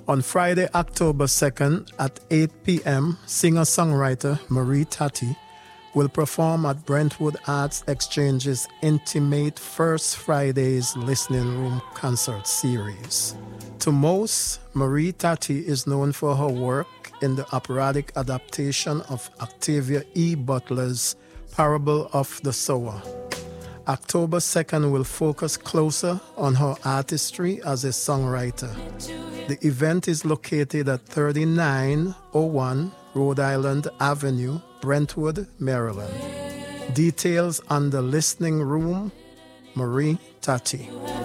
On Friday, October 2nd at 8 p.m., singer-songwriter Marie Tati will perform at Brentwood Arts Exchange's Intimate First Friday's Listening Room Concert Series. To most, Marie Tati is known for her work in the operatic adaptation of Octavia E. Butler's Parable of the Sower. October 2nd will focus closer on her artistry as a songwriter. The event is located at 3901 Rhode Island Avenue, Brentwood, Maryland. Details on the Listening Room, Marie Tati.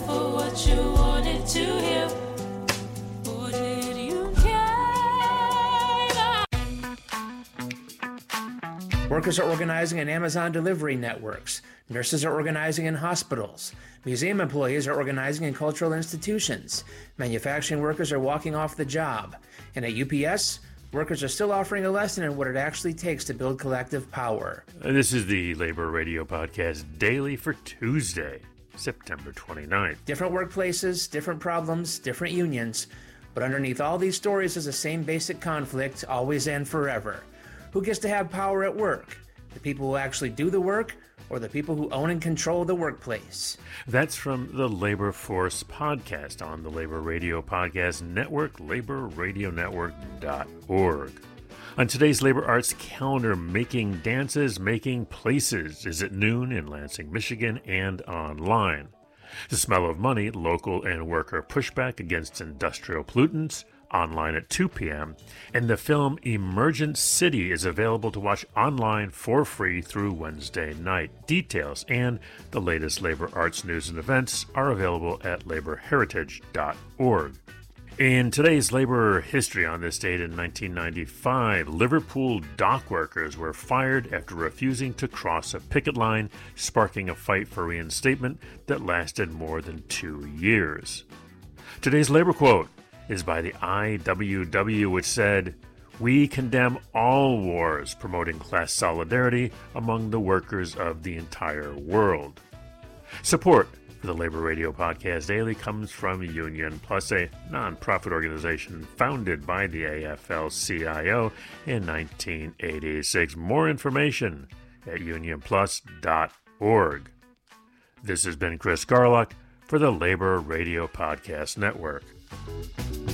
Workers are organizing in Amazon delivery networks. Nurses are organizing in hospitals. Museum employees are organizing in cultural institutions. Manufacturing workers are walking off the job. And at UPS, workers are still offering a lesson in what it actually takes to build collective power. This is the Labor Radio Podcast Daily for Tuesday, September 29th. Different workplaces, different problems, different unions. But underneath all these stories is the same basic conflict, always and forever. Who gets to have power at work? The people who actually do the work, or the people who own and control the workplace? That's from the Labor Force podcast on the Labor Radio Podcast Network, laborradionetwork.org. On today's Labor Arts calendar, Making Dances, Making Places is at noon in Lansing, Michigan, and online. The Smell of Money, Local and Worker Pushback Against Industrial Pollutants, online at 2 p.m., and the film Emergent City is available to watch online for free through Wednesday night. Details and the latest labor arts news and events are available at laborheritage.org. In today's labor history, on this date in 1995, Liverpool dock workers were fired after refusing to cross a picket line, sparking a fight for reinstatement that lasted more than 2 years. Today's labor quote is by the IWW, which said, "We condemn all wars promoting class solidarity among the workers of the entire world." Support for the Labor Radio Podcast Daily comes from Union Plus, a nonprofit organization founded by the AFL-CIO in 1986. More information at unionplus.org. This has been Chris Garlock for the Labor Radio Podcast Network.